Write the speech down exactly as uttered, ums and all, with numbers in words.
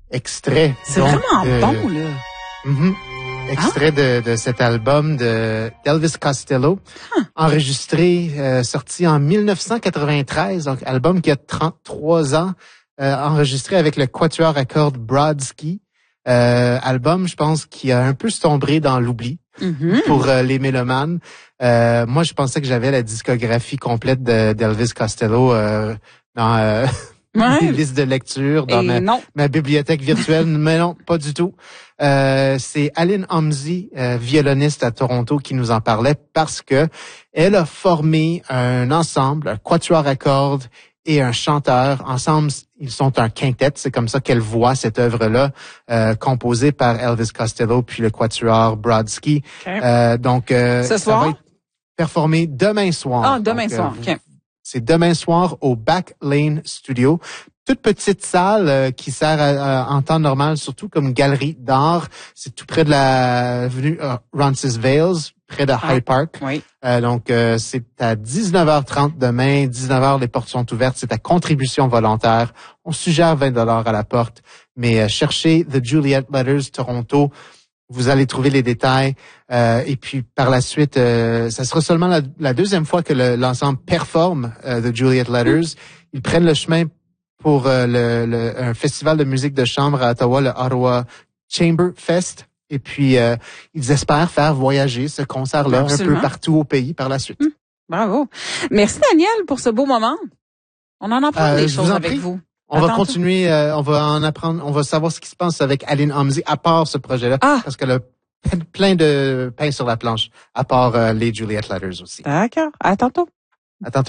extrait. C'est donc, vraiment euh, bon, là. Mm-hmm. Extrait de, de cet album de d'Elvis Costello, huh. enregistré, euh, sorti en dix-neuf cent quatre-vingt-treize, donc album qui a trente-trois ans, euh, enregistré avec le quatuor à cordes Brodsky. Euh, album, je pense, qui a un peu sombré dans l'oubli mm-hmm. pour euh, les mélomanes. Euh, moi, je pensais que j'avais la discographie complète de, d'Elvis Costello euh, dans euh, ouais. des listes de lecture, dans ma, ma bibliothèque virtuelle, mais non, pas du tout. Euh, c'est Aline Homsey, euh, violoniste à Toronto, qui nous en parlait parce que elle a formé un ensemble, un quatuor à cordes et un chanteur. Ensemble, ils sont un quintet. C'est comme ça qu'elle voit cette œuvre-là, euh, composée par Elvis Costello puis le quatuor Brodsky. Okay. Euh, donc, euh, Ce ça soir? va être performé demain soir. Ah, demain donc, soir, euh, OK. C'est demain soir au Back Lane Studio. Toute petite salle euh, qui sert à, à, en temps normal, surtout comme galerie d'art. C'est tout près de la avenue euh, Roncesvalles, près de ah, Hyde Park. Oui. Euh, donc, euh, c'est à dix-neuf heures trente demain. dix-neuf heures, les portes sont ouvertes. C'est à contribution volontaire. On suggère vingt dollars à la porte. Mais euh, cherchez The Juliet Letters Toronto. Vous allez trouver les détails. Euh, et puis, par la suite, euh, ça sera seulement la, la deuxième fois que le, l'ensemble performe euh, The Juliet Letters. Ils prennent le chemin pour euh, le, le, un festival de musique de chambre à Ottawa, le Ottawa Chamber Fest. Et puis, euh, ils espèrent faire voyager ce concert-là Absolument. un peu partout au pays par la suite. Mmh. Bravo. Merci, Daniel, pour ce beau moment. On en apprend euh, des choses avec prie. vous. On Attends va continuer, euh, on va en apprendre, on va savoir ce qui se passe avec Aline Homsey à part ce projet-là. Ah. Parce qu'elle a plein de pain sur la planche, à part euh, les Juliet Letters aussi. D'accord. À tantôt. À tantôt.